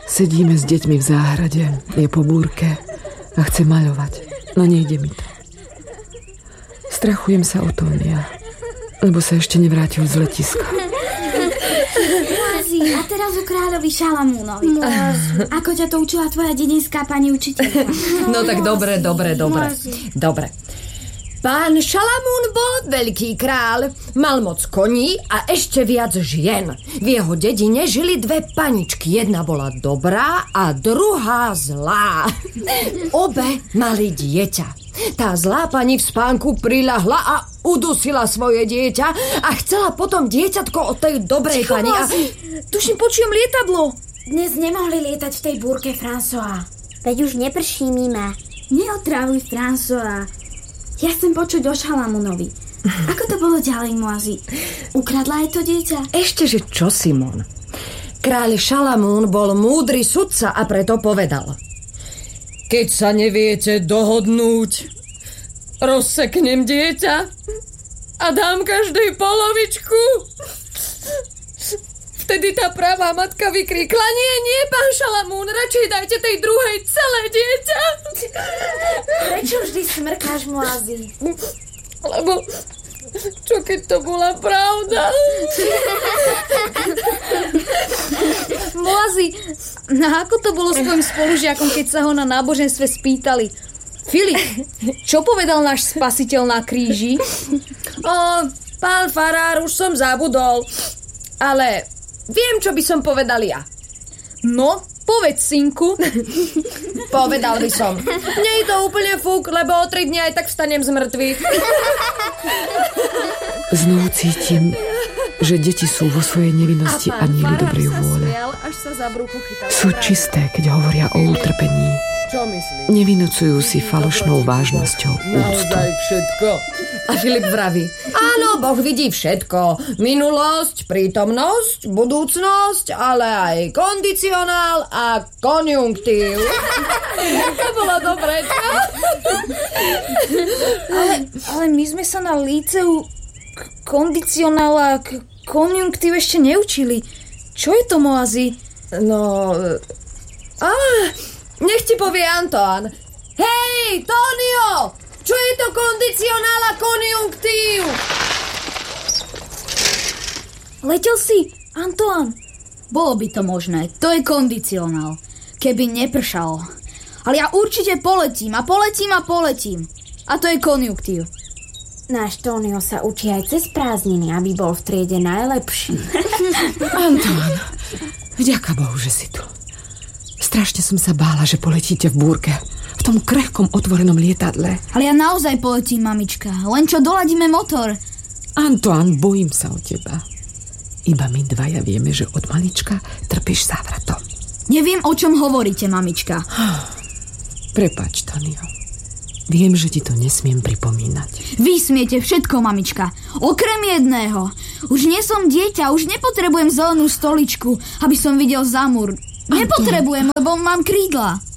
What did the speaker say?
Sedíme s deťmi v záhrade, je po búrke a chce maľovať, no nejde mi to. Strachujem sa o Tónia, lebo sa ešte nevrátil z letiska. A teraz o kráľovi Šalamúnovi. Ako ťa to učila tvoja dedinská pani učiteľka? No tak dobre. Pán Šalamún bol veľký kráľ, mal moc koní a ešte viac žien. V jeho dedine žili dve paničky, jedna bola dobrá a druhá zlá. Obe mali dieťa. Tá zlá pani v spánku priľahla a udusila svoje dieťa a chcela potom dieťatko od tej dobrej pani. Tuším, počujem lietadlo. Dnes nemohli lietať v tej búrke, François. Veď už neprší, Mima. Neotrávuj, François. Ja chcem počuť o Šalamúnovi. Ako to bolo ďalej, Moazi? Ukradla aj to dieťa? Ešteže čo, Simon? Kráľ Šalamún bol múdry sudca a preto povedal: keď sa neviete dohodnúť, rozseknem dieťa a dám každej polovičku. Vtedy tá pravá matka vykríkla: nie, pán Šalamún, radšej dajte tej druhej celé dieťa. Prečo vždy smrkáš, Moazi? Lebo čo keď to bola pravda? Moazi, ako to bolo s tvojim spolužiakom, keď sa ho na náboženstve spýtali? Filip, čo povedal náš spasiteľ na kríži? Pán farár, už som zabudol. Ale viem, čo by som povedal ja. No, povedz, synku. Povedal by som: nie je to úplne fúk, lebo o 3 dni aj tak vstanem z mŕtvych. Znovu cítim, že deti sú vo svojej nevinnosti a nie dobrej vôle. Sú čisté, keď hovoria o utrpení. Čo myslíš? Nevynocujú si falošnou vážnosťou úctu. Všetko. A Filip vraví: áno, Boh vidí všetko. Minulosť, prítomnosť, budúcnosť, ale aj kondicionál a konjunktív. To bolo dobre, čo? Ale my sme sa na líceu kondicionál a konjunktív ešte neučili. Čo je to, Moazi? No... nech ti povie Antoán. Hej, Tonio! Čo je to kondicionál a konjunktív? Letel si, Antoán? Bolo by to možné. To je kondicionál. Keby nepršalo. Ale ja určite poletím. A to je konjunktív. Náš Tonio sa učí aj cez prázdniny, aby bol v triede najlepší. Antoán, vďaka Bohu, že si tu. Strašne som sa bála, že poletíte v búrke. V tom krehkom otvorenom lietadle. Ale ja naozaj poletím, mamička. Len čo doladíme motor. Antoán, bojím sa o teba. Iba my dvaja vieme, že od malička trpíš závratom. Neviem, o čom hovoríte, mamička. Prepáč, Tonio. Viem, že ti to nesmiem pripomínať. Vy smiete všetko, mamička. Okrem jedného. Už nie som dieťa, už nepotrebujem zelenú stoličku, aby som videl zamúr. Nepotrebujem, lebo mám krídla.